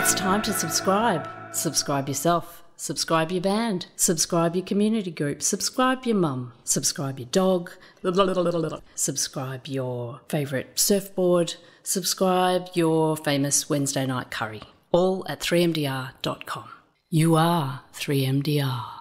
It's time to subscribe. Subscribe yourself. Subscribe your band. Subscribe your community group. Subscribe your mum. Subscribe your dog. Subscribe your favourite surfboard. Subscribe your famous Wednesday night curry. All at 3mdr.com. You are 3MDR.